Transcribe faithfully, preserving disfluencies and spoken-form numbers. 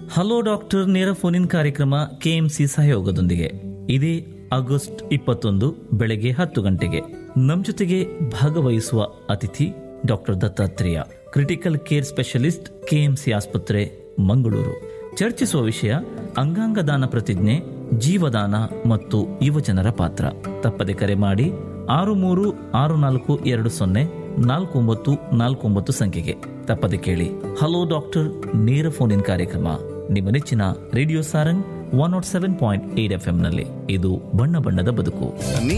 Hello doctor ನೇರ phone-in ಕಾರ್ಯಕ್ರಮ KMC ಸಹಯೋಗದೊಂದಿಗೆ ಇದೇ ಆಗಸ್ಟ್ ಇಪ್ಪತ್ತೊಂದು ಬೆಳಗ್ಗೆ ಹತ್ತು ಗಂಟೆಗೆ ನಮ್ಮ ಜೊತೆಗೆ ಭಾಗವಹಿಸುವ ಅತಿಥಿ doctor Dattatreya, critical care specialist, KMC ಆಸ್ಪತ್ರೆ, ಮಂಗಳೂರು. ಚರ್ಚಿಸುವ ವಿಷಯ ಅಂಗಾಂಗ ದಾನ ಪ್ರತಿಜ್ಞೆ, ಜೀವದಾನ ಮತ್ತು ಯುವಜನರ ಪಾತ್ರ. ತಪ್ಪದೆ ಕರೆ ಮಾಡಿ ಆರು ಮೂರು ಆರು ನಾಲ್ಕು ಎರಡು ಸೊನ್ನೆ ನಾಲ್ಕು ಒಂಬತ್ತು ನಾಲ್ಕು ಒಂಬತ್ತು ಸಂಖ್ಯೆಗೆ. ತಪ್ಪದೆ ಕೇಳಿ ಹಲೋ ಡಾಕ್ಟರ್ ನೇರ ಫೋನ್ ಇನ್ ಕಾರ್ಯಕ್ರಮ ನಿಮ್ಮ ನೆಚ್ಚಿನ radio Sarang one not seven point eight F M ನಲ್ಲಿ. ಇದು ಬಣ್ಣ ಬಣ್ಣದ ಬದುಕು.